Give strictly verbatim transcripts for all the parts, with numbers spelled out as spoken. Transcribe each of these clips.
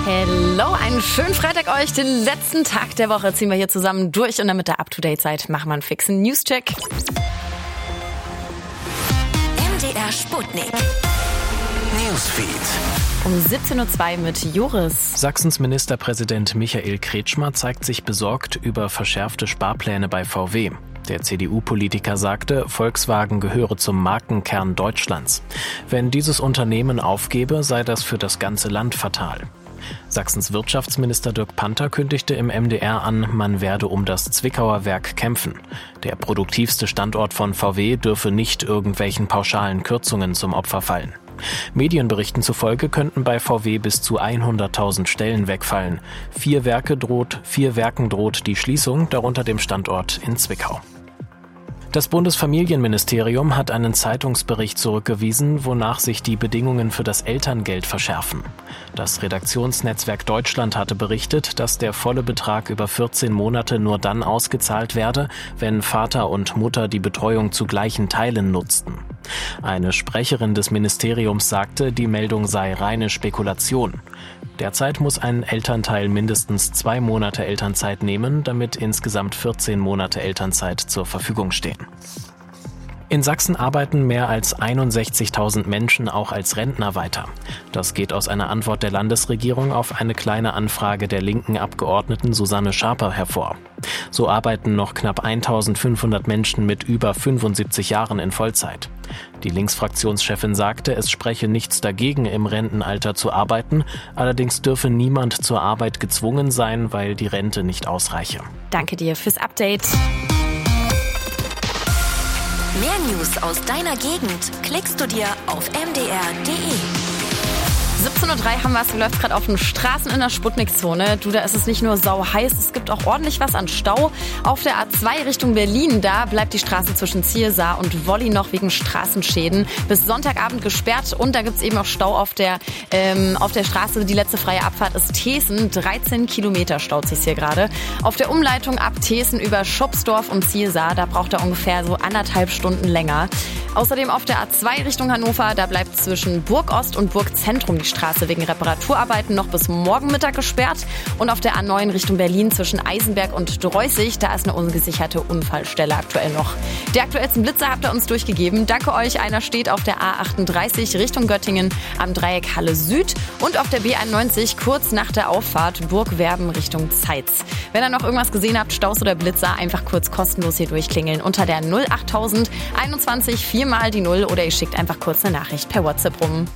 Hello, einen schönen Freitag euch. Den letzten Tag der Woche ziehen wir hier zusammen durch und damit ihr up-to-date seid, machen wir einen fixen News-Check. M D R Sputnik. Newsfeed. Um siebzehn Uhr zwei mit Joris. Sachsens Ministerpräsident Michael Kretschmer zeigt sich besorgt über verschärfte Sparpläne bei V W. Der C D U-Politiker sagte, Volkswagen gehöre zum Markenkern Deutschlands. Wenn dieses Unternehmen aufgebe, sei das für das ganze Land fatal. Sachsens Wirtschaftsminister Dirk Panther kündigte im M D R an, man werde um das Zwickauer Werk kämpfen. Der produktivste Standort von V W dürfe nicht irgendwelchen pauschalen Kürzungen zum Opfer fallen. Medienberichten zufolge könnten bei V W bis zu hunderttausend Stellen wegfallen. Vier Werke droht, vier Werken droht die Schließung, darunter dem Standort in Zwickau. Das Bundesfamilienministerium hat einen Zeitungsbericht zurückgewiesen, wonach sich die Bedingungen für das Elterngeld verschärfen. Das Redaktionsnetzwerk Deutschland hatte berichtet, dass der volle Betrag über vierzehn Monate nur dann ausgezahlt werde, wenn Vater und Mutter die Betreuung zu gleichen Teilen nutzten. Eine Sprecherin des Ministeriums sagte, die Meldung sei reine Spekulation. Derzeit muss ein Elternteil mindestens zwei Monate Elternzeit nehmen, damit insgesamt vierzehn Monate Elternzeit zur Verfügung stehen. In Sachsen arbeiten mehr als einundsechzigtausend Menschen auch als Rentner weiter. Das geht aus einer Antwort der Landesregierung auf eine kleine Anfrage der linken Abgeordneten Susanne Schaper hervor. So arbeiten noch knapp eintausendfünfhundert Menschen mit über fünfundsiebzig Jahren in Vollzeit. Die Linksfraktionschefin sagte, es spreche nichts dagegen, im Rentenalter zu arbeiten, allerdings dürfe niemand zur Arbeit gezwungen sein, weil die Rente nicht ausreiche. Danke dir fürs Update. Mehr News aus deiner Gegend klickst du dir auf m d r punkt d e. siebzehn Uhr drei haben wir es, läuft gerade auf den Straßen in der Sputnik-Zone. Du, da ist es nicht nur sau heiß, es gibt auch ordentlich was an Stau. Auf der A zwei Richtung Berlin, da bleibt die Straße zwischen Ziersaar und Wolli noch wegen Straßenschäden bis Sonntagabend gesperrt. Und da gibt es eben auch Stau auf der, ähm, auf der Straße. Die letzte freie Abfahrt ist Thesen. dreizehn Kilometer staut sich hier gerade. Auf der Umleitung ab Thesen über Schopsdorf und Ziersaar, da braucht er ungefähr so anderthalb Stunden länger. Außerdem auf der A zwei Richtung Hannover, da bleibt zwischen Burgost und Burgzentrum die Straße wegen Reparaturarbeiten noch bis morgen Mittag gesperrt. Und auf der A neun Richtung Berlin zwischen Eisenberg und Dreußig, da ist eine ungesicherte Unfallstelle aktuell noch. Die aktuellsten Blitzer habt ihr uns durchgegeben. Danke euch. Einer steht auf der A achtunddreißig Richtung Göttingen am Dreieck Halle Süd und auf der B einundneunzig kurz nach der Auffahrt Burgwerben Richtung Zeitz. Wenn ihr noch irgendwas gesehen habt, Staus oder Blitzer, einfach kurz kostenlos hier durchklingeln unter der null achttausend einundzwanzig viermal die null oder ihr schickt einfach kurz eine Nachricht per WhatsApp rum.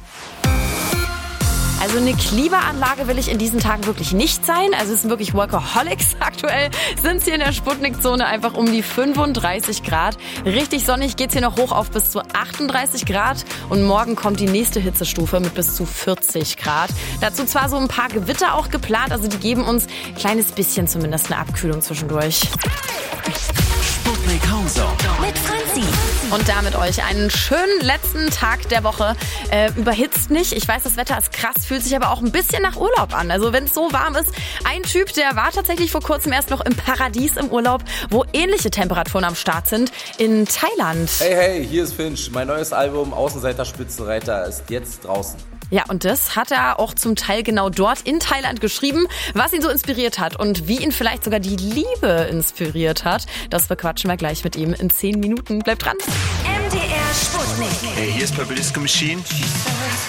Also eine Klimaanlage will ich in diesen Tagen wirklich nicht sein. Also es sind wirklich Workaholics. Aktuell sind es hier in der Sputnik-Zone einfach um die fünfunddreißig Grad. Richtig sonnig geht's hier noch hoch auf bis zu achtunddreißig Grad. Und morgen kommt die nächste Hitzestufe mit bis zu vierzig Grad. Dazu zwar so ein paar Gewitter auch geplant. Also die geben uns ein kleines bisschen zumindest eine Abkühlung zwischendurch. Sputnik Countdown mit Franzi. Und damit euch einen schönen letzten Tag der Woche. Äh, überhitzt nicht. Ich weiß, das Wetter ist krass, fühlt sich aber auch ein bisschen nach Urlaub an. Also wenn es so warm ist. Ein Typ, der war tatsächlich vor kurzem erst noch im Paradies im Urlaub, wo ähnliche Temperaturen am Start sind, in Thailand. Hey, hey, hier ist Finch. Mein neues Album Außenseiter Spitzenreiter ist jetzt draußen. Ja, und das hat er auch zum Teil genau dort in Thailand geschrieben, was ihn so inspiriert hat und wie ihn vielleicht sogar die Liebe inspiriert hat. Das bequatschen wir gleich mit ihm in zehn Minuten. Bleibt dran. M D R Sputnik. Hey, hier ist Purple Disco Machine.